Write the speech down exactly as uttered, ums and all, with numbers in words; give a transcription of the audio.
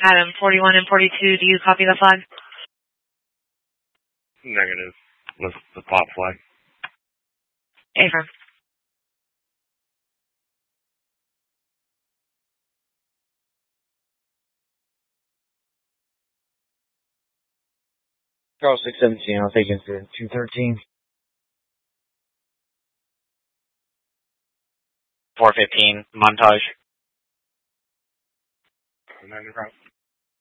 Adam, forty-one and forty-two, do you copy the flag? Negative. With the pop flag. Affirm. Charles six seventeen, I'll take incident two thirteen. four fifteen, montage. Commander Route.